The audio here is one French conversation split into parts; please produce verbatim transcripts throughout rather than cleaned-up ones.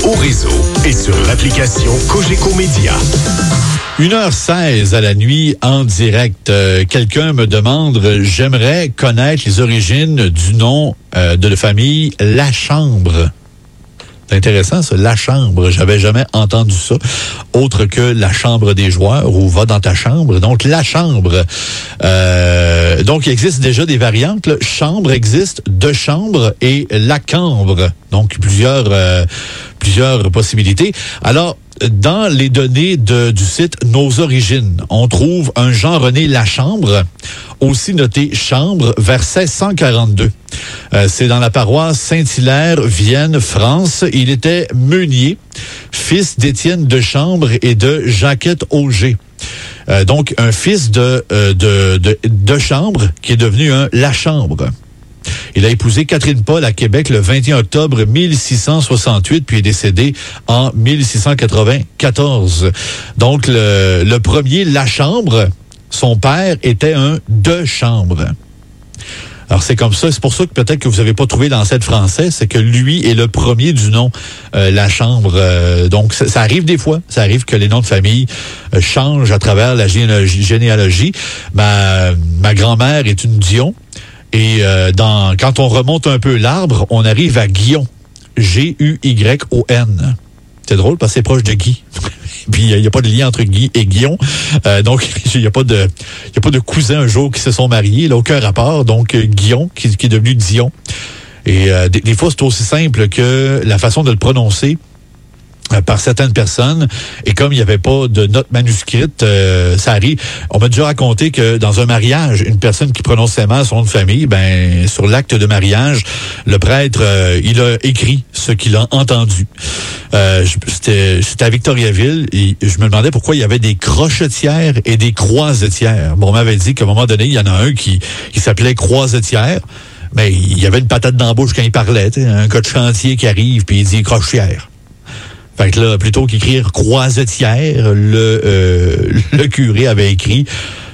au réseau et sur l'application Cogeco Média. une heure seize à la nuit en direct. Euh, quelqu'un me demande, j'aimerais connaître les origines du nom euh, de la famille Lachambre. C'est intéressant, ça, La Chambre. J'avais jamais entendu ça, autre que la chambre des joueurs ou va dans ta chambre. Donc, La Chambre. Euh, donc, il existe déjà des variantes. Là. Chambre existe, de chambre et La Cambre. Donc, plusieurs, euh, plusieurs possibilités. Alors, dans les données de, du site Nos Origines, on trouve un Jean-René Lachambre, aussi noté Chambre, vers seize cent quarante-deux. Euh, c'est dans la paroisse Saint-Hilaire, Vienne, France. Il était meunier, fils d'Étienne de Chambre et de Jacquette Auger. Euh, donc, un fils de, euh, de, de, de Chambre qui est devenu un Lachambre. Il a épousé Catherine Paul à Québec le vingt et un octobre mille six cent soixante-huit, puis est décédé en mille six cent quatre-vingt-quatorze. Donc, le, le premier Lachambre, son père était un de Chambre. Alors, c'est comme ça. C'est pour ça que peut-être que vous n'avez pas trouvé l'ancêtre français. C'est que lui est le premier du nom euh, Lachambre. Euh, donc, ça, ça arrive des fois. Ça arrive que les noms de famille euh, changent à travers la généalogie. généalogie. Ma, ma grand-mère est une Dion. Et euh, dans, quand on remonte un peu l'arbre, on arrive à Guyon. G U Y O N. C'est drôle parce que c'est proche de Guy. Puis il n'y a, a pas de lien entre Guy et Guyon. Euh, donc, il n'y a pas de il y a pas de cousins un jour qui se sont mariés. Là, aucun rapport. Donc, euh, Guyon qui, qui est devenu Dion. Et euh, des, des fois, c'est aussi simple que la façon de le prononcer par certaines personnes. Et comme il n'y avait pas de note manuscrite, euh, ça arrive. On m'a déjà raconté que dans un mariage, une personne qui prononçait mal son nom de famille, ben sur l'acte de mariage, le prêtre, euh, il a écrit ce qu'il a entendu. Euh, c'était, c'était à Victoriaville et je me demandais pourquoi il y avait des crochetières et des croisetières. Bon, on m'avait dit qu'à un moment donné, il y en a un qui, qui s'appelait croisetière. Mais il y avait une patate dans la bouche quand il parlait. Un gars de chantier qui arrive puis il dit crochetière. Fait que là, plutôt qu'écrire croisetière, le, euh, le curé avait écrit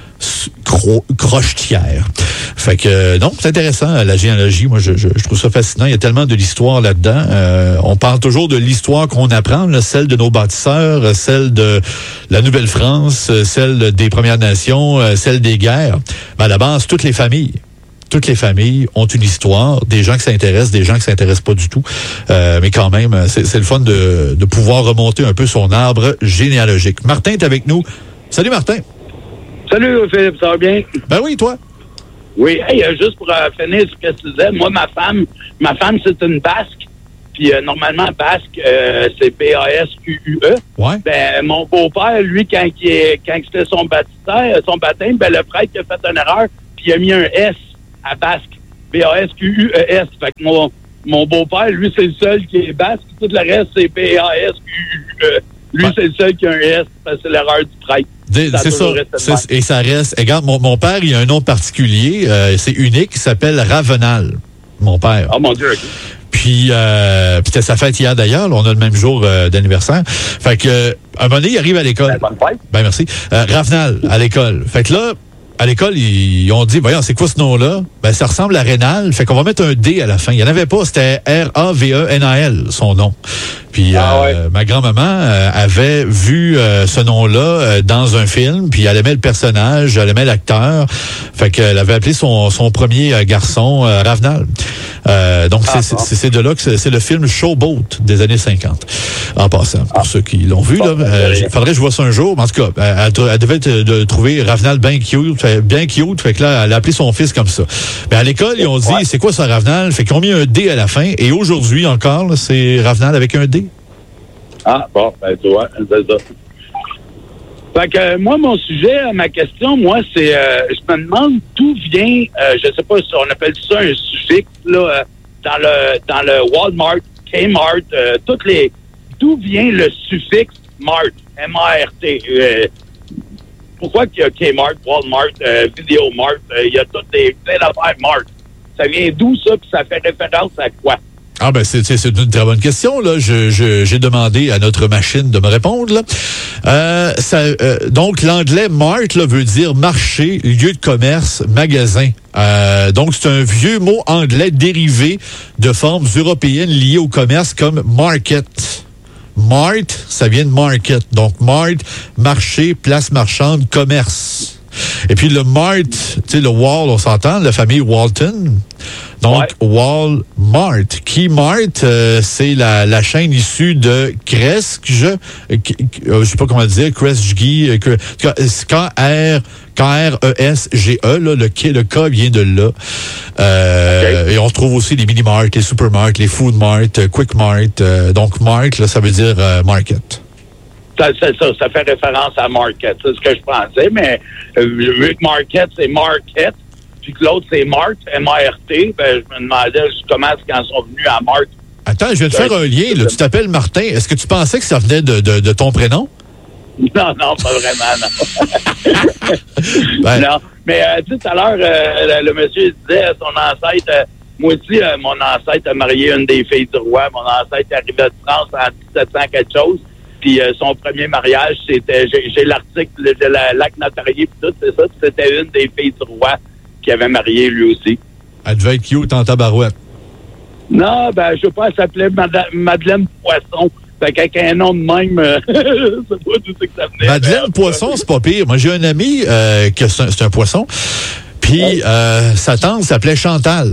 cro- crochetière. Fait que, euh, non, c'est intéressant, la généalogie. Moi, je, je, je trouve ça fascinant. Il y a tellement de l'histoire là-dedans. Euh, on parle toujours de l'histoire qu'on apprend, là, celle de nos bâtisseurs, celle de la Nouvelle-France, celle des Premières Nations, celle des guerres. Mais à la base, toutes les familles. Toutes les familles ont une histoire, des gens qui s'intéressent, des gens qui s'intéressent pas du tout. Euh, mais quand même, c'est, c'est le fun de, de pouvoir remonter un peu son arbre généalogique. Martin est avec nous. Salut Martin. Salut Philippe, ça va bien? Ben oui, toi? Oui, hey, euh, juste pour euh, finir ce que tu disais, moi, ma femme, ma femme, c'est une Basque. Puis euh, normalement, Basque, euh, c'est B A S Q U E. Ouais. Ben, mon beau-père, lui, quand, il est, quand c'était son baptême, son baptême, ben, le prêtre a fait une erreur, puis il a mis un S à Basque. B A S Q U E S. Fait que mon, mon beau-père, lui, c'est le seul qui est Basque. Tout le reste, c'est B A S Q U E. Lui, ouais. C'est le seul qui a un S, parce que c'est l'erreur du prêtre. C'est ça. ça c'est, et ça reste. Regarde, mon, mon père, il a un nom particulier. Euh, c'est unique. Il s'appelle Ravenal. Mon père. Oh mon Dieu, OK. Puis, euh, puis c'était sa fête hier d'ailleurs. Là, on a le même jour euh, d'anniversaire. Fait que, euh, un moment donné, il arrive à l'école. Ben, bonne fête. Ben, merci. Euh, Ravenal, à l'école. Fait que là, à l'école, ils, ils ont dit, voyons, c'est quoi ce nom-là? Ben, ça ressemble à Rénal. Fait qu'on va mettre un D à la fin. Il n'y en avait pas. C'était R A V E N A L, son nom. Puis ah, euh, ouais. ma grand-maman euh, avait vu euh, ce nom-là euh, dans un film, puis elle aimait le personnage, elle aimait l'acteur. Fait qu'elle avait appelé son, son premier euh, garçon euh, Ravenal. Euh, donc, ah, c'est, bon. c'est, c'est de là que c'est, c'est le film Showboat des années cinquante. En passant, pour ah. ceux qui l'ont vu, bon, là, euh, il faudrait que je vois ça un jour. Mais en tout cas, elle, elle, elle devait te, de trouver Ravenal bien cute, bien cute. Fait que là, elle a appelé son fils comme ça. Mais à l'école, ils ont dit, ouais. C'est quoi ça, Ravenal? Fait qu'ils ont mis un D à la fin. Et aujourd'hui, encore, là, c'est Ravenal avec un D. Ah, bon, ben, tu vois, c'est ça. Fait que, euh, moi, mon sujet, ma question, moi, c'est, euh, je me demande d'où vient, euh, je sais pas si on appelle ça un suffixe, là, euh, dans le, dans le Walmart, Kmart, euh, toutes les, d'où vient le suffixe Mart, M A R T? Euh, pourquoi qu'il y a Kmart, Walmart, euh, Videomart, euh, il y a toutes les, plein d'affaires Mart? Ça vient d'où ça, puis ça fait référence à quoi? Ah ben c'est, c'est, c'est une très bonne question là. Je, je j'ai demandé à notre machine de me répondre là. Euh, ça, euh, donc l'anglais mart là, veut dire marché, lieu de commerce, magasin. Euh, donc c'est un vieux mot anglais dérivé de formes européennes liées au commerce comme market. Mart, ça vient de market. Donc, Mart, marché, place marchande, commerce. Et puis le Mart, tu sais, le Wall, on s'entend, la famille Walton. Donc, ouais. Walmart. Keymart, euh, c'est la, la chaîne issue de Kresge, euh, je sais pas comment dire, Kresge, K-R, K-R-E-S-G-E, là, le K, le K vient de là. Euh, okay. Et on retrouve aussi les mini-mart, les supermarts, les food mart, quick mart. Euh, donc, mart, là, ça veut dire euh, market. Ça, ça, ça, ça fait référence à market, c'est ce que je pensais, mais euh, vu que market, c'est market, puis que l'autre, c'est Mart, M A R T, ben, je me demandais comment est-ce qu'ils sont venus à Mart. Attends, je vais te faire un lien. Là. Tu t'appelles Martin. Est-ce que tu pensais que ça venait de, de, de ton prénom? Non, non, pas vraiment, non. ben. Non, mais euh, tu sais, tout à l'heure, euh, le, le monsieur disait, son ancêtre, euh, moi aussi, euh, mon ancêtre a marié une des filles du roi. Mon ancêtre est arrivé de France en dix-sept cents quelque chose. Puis euh, son premier mariage, c'était, j'ai, j'ai l'article de la lac notarié, puis tout, c'est ça, c'était une des filles du roi qui avait marié lui aussi. Elle devait être cute en tabarouette. Non, ben, je sais pas, elle s'appelait Mad- Madeleine Poisson. Fait qu'avec un nom de même, euh, je sais pas d'où c'est que ça venait. Madeleine mais, Poisson, c'est pas pire. Moi, j'ai un ami euh, que c'est un, c'est un poisson. Puis, ouais. euh, sa tante s'appelait Chantal.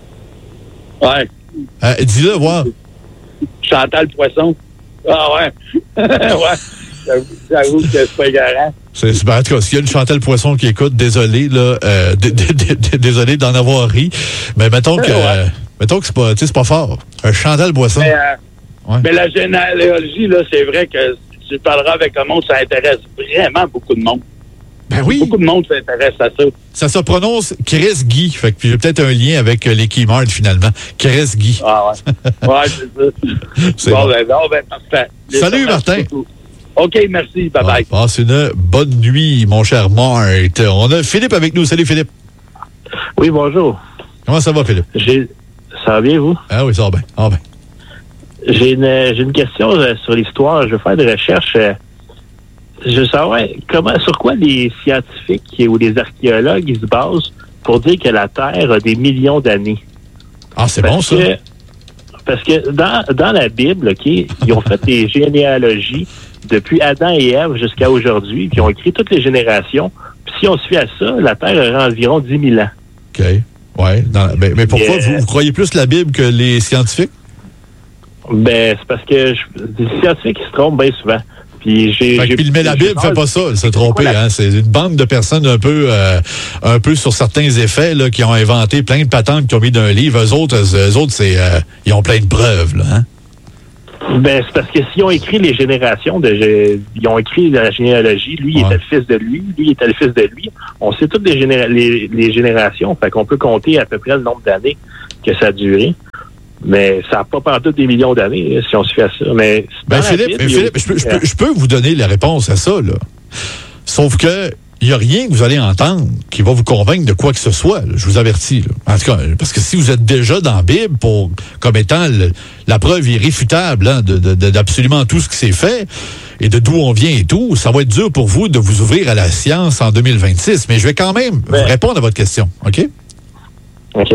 Ouais. Euh, dis-le, voir. Chantal Poisson. Ah ouais. Ouais. J'avoue, j'avoue que c'est pas garant. C'est, c'est, ben, en tout cas, s'il y a une Chantal Poisson qui écoute, désolé, là, euh, d- d- d- désolé d'en avoir ri. Mais mettons que, ouais. euh, mettons que c'est pas, tu sais, c'est pas fort. Un Chantal Poisson. Mais, euh, ouais. mais la généalogie, là, c'est vrai que si tu parleras avec le monde, ça intéresse vraiment beaucoup de monde. Ben oui. Beaucoup de monde s'intéresse à ça. Ça se prononce Kresge. Fait que puis j'ai peut-être un lien avec les Keymart, finalement. Kresge. Ah ouais. Ouais, c'est ça. C'est bon, bon. Ben, bon, ben, parfait. Les Salut, Martin. Beaucoup. OK, merci. Bye-bye. Bon, passe une bonne nuit, mon cher Mart. On a Philippe avec nous. Salut, Philippe. Oui, bonjour. Comment ça va, Philippe? J'ai... Ça va bien, vous? Ah oui, ça va bien. Ah, ben. J'ai une, j'ai une question euh, sur l'histoire. Je veux faire des recherches. Euh, je veux savoir comment, sur quoi les scientifiques ou les archéologues ils se basent pour dire que la Terre a des millions d'années. Ah, c'est parce bon, ça? Que, parce que dans, dans la Bible, OK, ils ont fait des généalogies depuis Adam et Ève jusqu'à aujourd'hui, puis ils ont écrit toutes les générations. Puis si on se fie à ça, la Terre aurait environ dix mille ans. OK. Ouais. Dans, ben, mais pourquoi euh, vous, vous croyez plus la Bible que les scientifiques? Ben, c'est parce que je, les scientifiques ils se trompent bien souvent. Puis j'ai, fait j'ai, que, mais la Bible ne fait pas ça, se tromper. La... Hein, c'est une bande de personnes un peu, euh, un peu sur certains effets là, qui ont inventé plein de patentes qui ont mis d'un livre. Eux autres, eux autres c'est, euh, ils ont plein de preuves. Là, hein? Ben, c'est parce que s'ils ont écrit les générations, de, ils ont écrit la généalogie, lui il ouais. était le fils de lui, lui il était le fils de lui. On sait toutes les, généra- les, les générations, fait qu'on peut compter à peu près le nombre d'années que ça a duré. Mais ça n'a pas partout des millions d'années, si on se fait à ça. Mais ben, Philippe, Bible, mais Philippe je, peux, je, peux, je peux vous donner la réponse à ça, là. Sauf que il n'y a rien que vous allez entendre qui va vous convaincre de quoi que ce soit. Là. Je vous avertis. Là. En tout cas, parce que si vous êtes déjà dans la Bible pour comme étant le, la preuve irréfutable hein, de, de, de, d'absolument tout ce qui s'est fait et de d'où on vient et tout, ça va être dur pour vous de vous ouvrir à la science en deux mille vingt-six. Mais je vais quand même ben. vous répondre à votre question. OK? OK.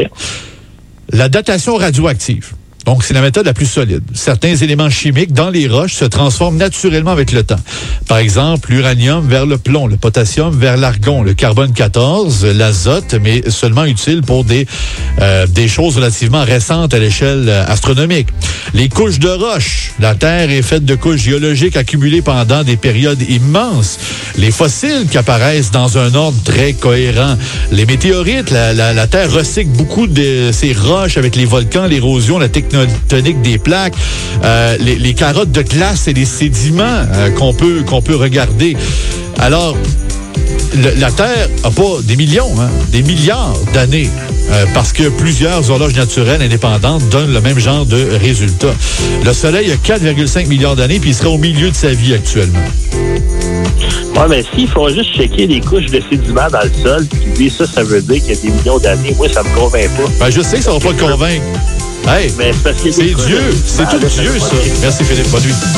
La datation radioactive. Donc, c'est la méthode la plus solide. Certains éléments chimiques dans les roches se transforment naturellement avec le temps. Par exemple, l'uranium vers le plomb, le potassium vers l'argon, le carbone quatorze, l'azote, mais seulement utile pour des, euh, des choses relativement récentes à l'échelle astronomique. Les couches de roches. La Terre est faite de couches géologiques accumulées pendant des périodes immenses. Les fossiles qui apparaissent dans un ordre très cohérent. Les météorites, la, la, la Terre recycle beaucoup de ces roches avec les volcans, l'érosion, la technologie tonique des plaques, euh, les, les carottes de glace et les sédiments euh, qu'on peut qu'on peut regarder. Alors, le, la Terre a pas des millions, hein, des milliards d'années, euh, parce que plusieurs horloges naturelles indépendantes donnent le même genre de résultats. Le Soleil a quatre virgule cinq milliards d'années, puis il serait au milieu de sa vie actuellement. Oui, mais s'il faut juste checker les couches de sédiments dans le sol, puis lui, ça, ça veut dire qu'il y a des millions d'années, moi, ça me convainc pas. Ben, je sais que ça va pas te convaincre. Hey, mais c'est, parce que c'est Dieu, c'est tout Dieu, ça. Merci Philippe, bonne nuit.